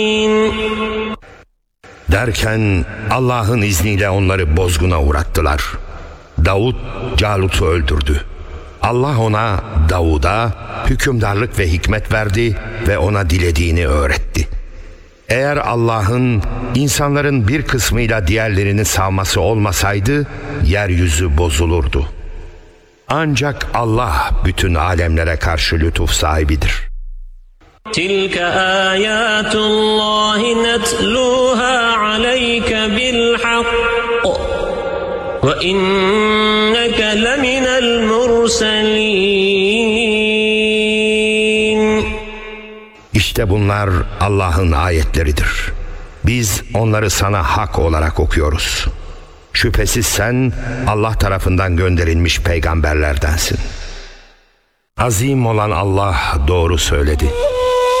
Derken Allah'ın izniyle onları bozguna uğrattılar. Davud Calut'u öldürdü. Allah ona, Davud'a hükümdarlık ve hikmet verdi ve ona dilediğini öğretti. Eğer Allah'ın insanların bir kısmıyla diğerlerini savması olmasaydı, yeryüzü bozulurdu. Ancak Allah bütün alemlere karşı lütuf sahibidir. Tilke âyâtullâhi netluha aleyke bilhak ve inneke leminel murselin. İşte bunlar Allah'ın ayetleridir. Biz onları sana hak olarak okuyoruz. Şüphesiz sen Allah tarafından gönderilmiş peygamberlerdensin. Azim olan Allah doğru söyledi.